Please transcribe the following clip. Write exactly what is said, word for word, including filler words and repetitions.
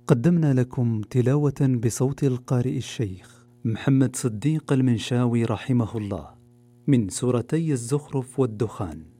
قدمنا لكم تلاوة بصوت القارئ الشيخ محمد صديق المنشاوي رحمه الله من سورتي الزخرف والدخان.